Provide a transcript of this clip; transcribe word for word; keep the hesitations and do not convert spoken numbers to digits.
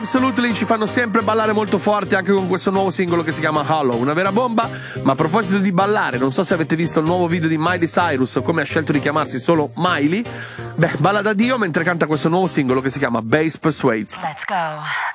Absolutely ci fanno sempre ballare molto forte anche con questo nuovo singolo che si chiama Hollow, una vera bomba. Ma a proposito di ballare, non so se avete visto il nuovo video di Miley Cyrus o come ha scelto di chiamarsi solo Miley. Beh, balla da Dio mentre canta questo nuovo singolo che si chiama Bass Persuades. Let's go.